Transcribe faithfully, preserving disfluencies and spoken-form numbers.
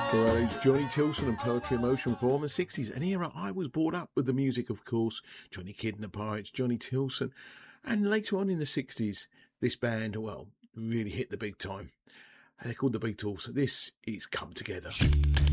Well, it's Johnny Tilson and Poetry in Motion from the sixties, an era I was brought up with the music, of course. Johnny Kidd and the Pirates, Johnny Tilson. And later on in the sixties, this band, well, really hit the big time. They're called the Beatles. This is Come Together.